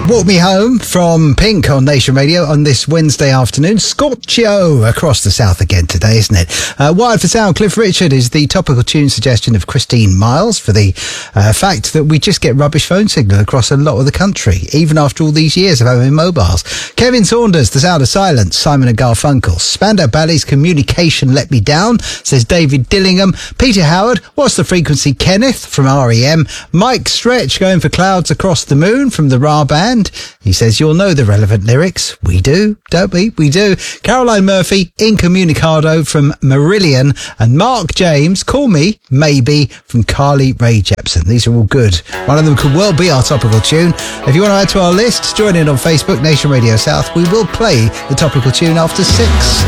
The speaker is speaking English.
Walk Me Home from Pink on Nation Radio on this Wednesday afternoon. Scorchio across the south again today, isn't it? Wired for Sound, Cliff Richard is the topical tune suggestion of Christine Miles for the fact that we just get rubbish phone signal across a lot of the country, even after all these years of having mobiles. Kevin Saunders, The Sound of Silence, Simon and Garfunkel. Spandau Ballet's Communication Let Me Down, says David Dillingham. Peter Howard, What's the Frequency? Kenneth from REM. Mike Stretch going for Clouds Across the Moon from the Ra Band. He says, you'll know the relevant lyrics. We do, don't we? We do. Caroline Murphy, Incommunicado from Marillion. And Mark James, Call Me Maybe from Carly Rae Jepsen. These are all good. One of them could well be our topical tune. If you want to add to our list, join in on Facebook, Nation Radio South. We will play the topical tune after 6.